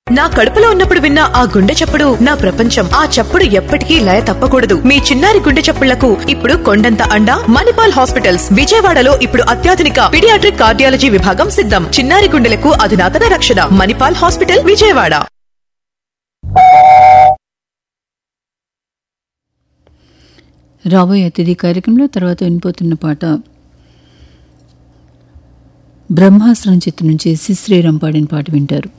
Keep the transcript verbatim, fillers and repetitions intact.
నా కడుపులో ఉన్నప్పుడు విన్న ఆ గుండె చప్పుడు నా ప్రపంచం. ఆ చప్పుడు ఎప్పటికీ లయ తప్పకూడదు. మీ చిన్నారి గుండె చప్పుళ్లకు ఇప్పుడు కొండంత అండ మణిపాల్ హాస్పిటల్స్. విజయవాడలో ఇప్పుడు అత్యాధునిక పీడియాట్రిక్ కార్డియాలజీ విభాగం సిద్ధం. చిన్నారి గుండెలకు అధునాతన రక్షణ. మణిపాల్ హాస్పిటల్, విజయవాడ. రాబోయే అతిథి కార్యక్రమంలో తర్వాత వినిపోతున్న పాట బ్రహ్మాస్త్రం చిత్రం నుంచి సి శ్రీరామ్ పాడిన పాట వింటారు.